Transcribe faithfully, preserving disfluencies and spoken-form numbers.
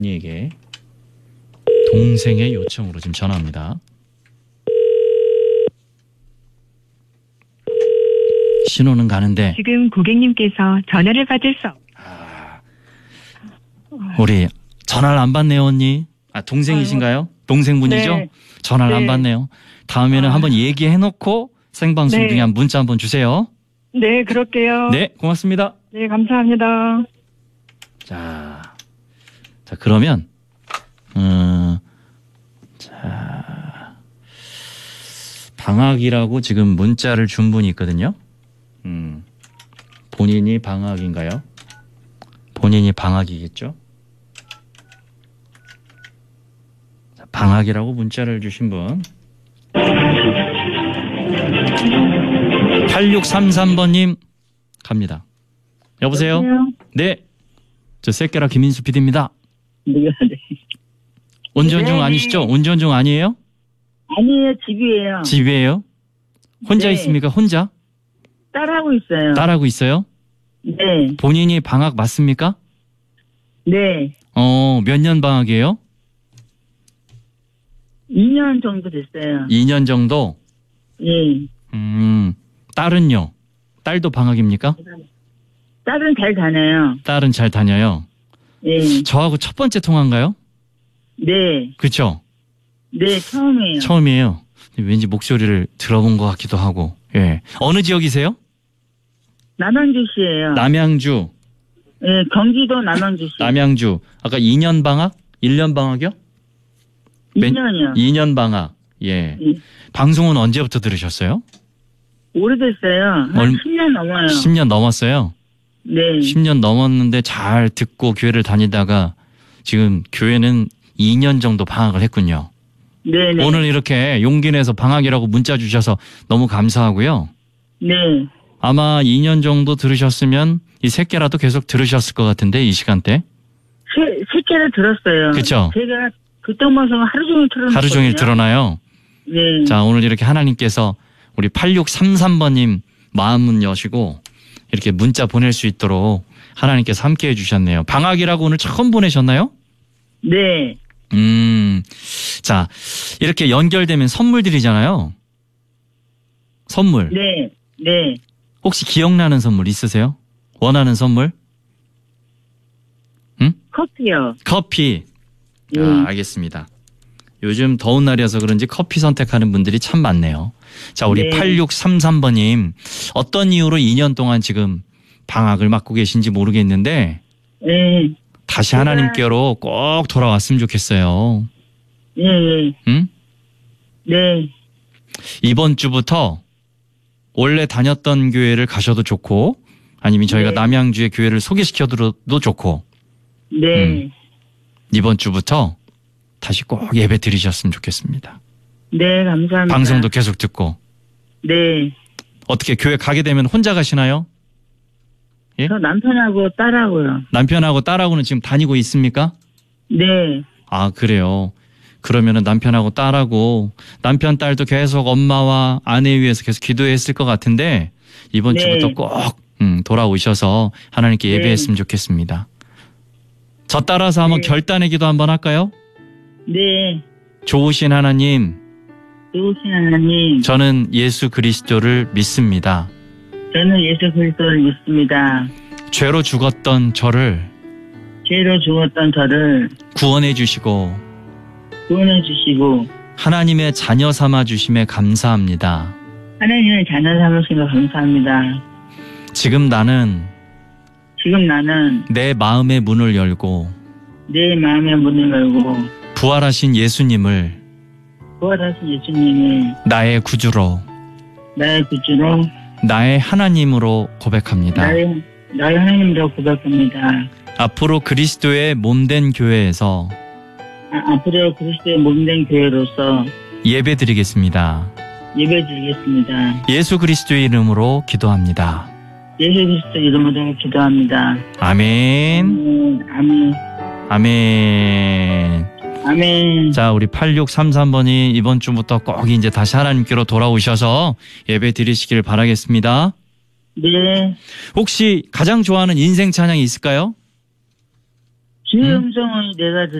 에게 동생의 요청으로 지금 전화합니다. 신호는 가는데 지금 고객님께서 전화를 받을 수 없... 아, 우리 전화를 안 받네요, 언니. 아, 동생이신가요? 동생분이죠? 네. 전화를 네. 안 받네요. 다음에는 아. 한번 얘기해놓고 생방송 네. 중에 한 문자 한번 주세요. 네, 그럴게요. 네, 고맙습니다. 네, 감사합니다. 자, 자 그러면 음, 자 방학이라고 지금 문자를 준 분이 있거든요. 음, 본인이 방학인가요? 본인이 방학이겠죠? 자, 방학이라고 문자를 주신 분 팔육삼삼 번님 갑니다. 여보세요? 여보세요? 네, 저 새끼라 김인수 피디입니다. 네, 네. 운전 중 네, 아니시죠? 네. 운전 중 아니에요? 아니에요, 집이에요. 집이에요? 혼자 네. 있습니까? 혼자? 딸하고 있어요. 딸하고 있어요? 네, 본인이 방학 맞습니까? 네. 어, 몇 년 방학이에요? 이 년 정도 됐어요. 이 년 정도? 예. 음, 딸은요? 딸도 방학입니까? 딸은 잘 다녀요. 딸은 잘 다녀요. 예. 저하고 첫 번째 통화인가요? 네, 그쵸? 네, 처음이에요. 처음이에요. 왠지 목소리를 들어본 것 같기도 하고. 예. 어느 지역이세요? 남양주시예요. 남양주. 예, 경기도 남양주시. 남양주. 아까 이 년 방학? 일 년 방학이요? 이 년이요. 이 년 방학. 예. 예. 방송은 언제부터 들으셨어요? 오래됐어요. 한 얼- 십 년 넘어요. 십 년 넘었어요. 네. 십 년 넘었는데 잘 듣고 교회를 다니다가 지금 교회는 이 년 정도 방학을 했군요. 네네. 오늘 이렇게 용기 내서 방학이라고 문자 주셔서 너무 감사하고요. 네. 아마 이 년 정도 들으셨으면 이 새끼라도 계속 들으셨을 것 같은데 이 시간대. 세, 세 개를 들었어요. 그쵸? 제가 그쪽 방송 하루 종일 틀어놓거든요. 하루 종일 들어나요. 네. 자, 오늘 이렇게 하나님께서 우리 팔육삼삼 번님 마음문 여시고 이렇게 문자 보낼 수 있도록 하나님께서 함께 해주셨네요. 방학이라고 오늘 처음 보내셨나요? 네. 음, 자, 이렇게 연결되면 선물 드리잖아요. 선물. 네. 네. 혹시 기억나는 선물 있으세요? 원하는 선물? 응? 커피요. 커피. 예. 아, 알겠습니다. 요즘 더운 날이어서 그런지 커피 선택하는 분들이 참 많네요. 자, 우리 네. 팔육삼삼 번님. 어떤 이유로 이 년 동안 지금 방학을 맞고 계신지 모르겠는데 네. 다시 제가- 하나님께로 꼭 돌아왔으면 좋겠어요. 예, 예. 응? 네. 이번 주부터 원래 다녔던 교회를 가셔도 좋고 아니면 저희가 네. 남양주의 교회를 소개시켜드려도 좋고 네. 음. 이번 주부터 다시 꼭 예배 드리셨으면 좋겠습니다. 네, 감사합니다. 방송도 계속 듣고 네. 어떻게 교회 가게 되면 혼자 가시나요? 예? 저 남편하고 딸하고요. 남편하고 딸하고는 지금 다니고 있습니까? 네. 아, 그래요. 그러면은 남편하고 딸하고 남편 딸도 계속 엄마와 아내 위해서 계속 기도했을 것 같은데 이번 네. 주부터 꼭 음, 돌아오셔서 하나님께 네. 예배했으면 좋겠습니다. 저 따라서 한번 네. 결단의 기도 한번 할까요? 네. 좋으신 하나님, 좋으신 하나님, 저는 예수 그리스도를 믿습니다. 저는 예수 그리스도를 믿습니다. 죄로 죽었던 저를 죄로 죽었던 저를 구원해 주시고 구원해 주시고 하나님의 자녀 삼아 주심에 감사합니다. 하나님의 자녀 삼으신 거 감사합니다. 지금 나는 지금 나는 내 마음의 문을 열고 내 마음의 문을 열고 부활하신 예수님을 부활하신 예수님을 나의 구주로 나의 구주로 나의 하나님으로 고백합니다. 나의, 나의 하나님으로 고백합니다. 앞으로 그리스도의 몸된 교회에서 아, 앞으로 그리스도의 몸된 교회로서 예배드리겠습니다. 예배드리겠습니다. 예수 그리스도의 이름으로 기도합니다. 예수 그리스도 이름으로 기도합니다. 아멘. 아멘. 아멘. 아멘. 아멘. 자, 우리 팔육삼삼 번이 이번 주부터 꼭 이제 다시 하나님께로 돌아오셔서 예배 드리시길 바라겠습니다. 네. 혹시 가장 좋아하는 인생 찬양이 있을까요? 주의 음성을 내가